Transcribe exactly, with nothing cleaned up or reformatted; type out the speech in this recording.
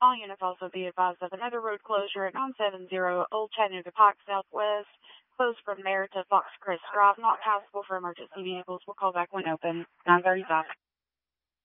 All units also be advised of another road closure at nine seventy Old Chattanooga Pike Southwest. Closed from there to Fox Crest Drive. Not passable for emergency vehicles. We'll call back when open. nine thirty-five.